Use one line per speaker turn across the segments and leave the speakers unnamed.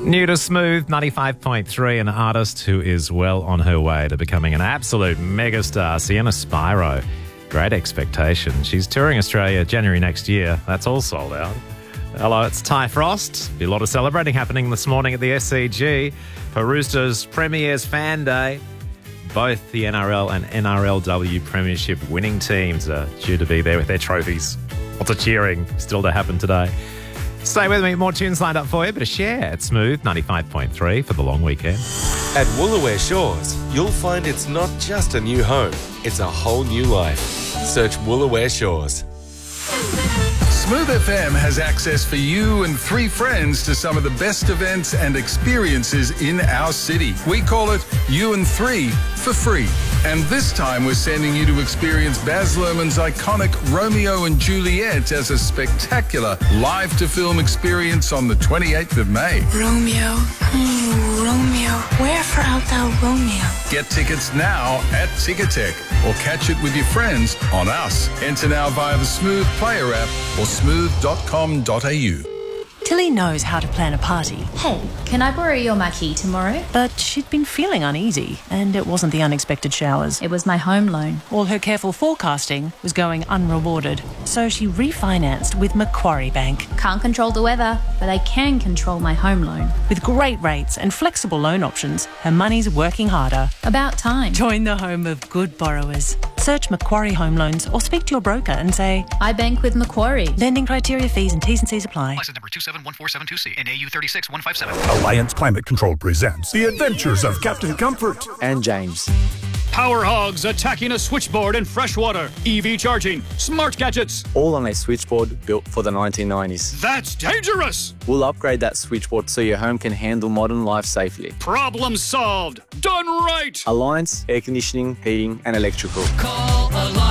New to Smooth 95.3, an artist who is well on her way to becoming an absolute megastar, Sienna Spyro. Great expectation. She's touring Australia January next year. That's all sold out. Hello, it's Ty Frost. Be a lot of celebrating happening this morning at the SCG for Roosters Premier's Fan Day. Both the NRL and NRLW Premiership winning teams are due to be there with their trophies. Lots of cheering still to happen today. Stay with me, more tunes lined up for you, but a share at Smooth 95.3 for the long weekend.
At Woolooware Shores, you'll find it's not just a new home, it's a whole new life. Search Woolooware Shores.
Smooth FM has access for you and 3 friends to some of the best events and experiences in our city. We call it You and 3 for free. And this time we're sending you to experience Baz Luhrmann's iconic Romeo and Juliet as a spectacular live-to-film experience on the 28th of May.
Romeo, Romeo, wherefore art thou Romeo?
Get tickets now at Ticketek or catch it with your friends on Us. Enter now via the Smooth Player app or smooth.com.au.
Tilly knows how to plan a party.
Hey, can I borrow your marquee tomorrow?
But she'd been feeling uneasy, and it wasn't the unexpected showers.
It was my home loan.
All her careful forecasting was going unrewarded, so she refinanced with Macquarie Bank.
Can't control the weather, but I can control my home loan.
With great rates and flexible loan options, her money's working harder.
About time.
Join the home of good borrowers. Search Macquarie Home Loans or speak to your broker and say,
I bank with Macquarie.
Lending criteria, fees and T's and C's apply.
License number 271472C and AU 36157.
Alliance Climate Control presents The Adventures of Captain Comfort
and James.
Power hogs attacking a switchboard in freshwater. EV charging. Smart gadgets.
All on a switchboard built for the 1990s.
That's dangerous.
We'll upgrade that switchboard so your home can handle modern life safely.
Problem solved. Done right.
Alliance Air Conditioning, Heating and Electrical.
Call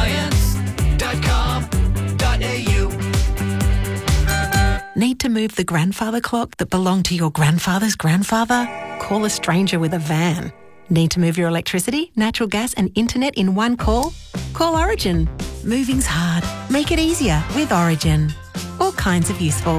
alliance.com.au.
Need to move the grandfather clock that belonged to your grandfather's grandfather? Call a stranger with a van. Need to move your electricity, natural gas and internet in one call? Call Origin. Moving's hard. Make it easier with Origin. All kinds of useful.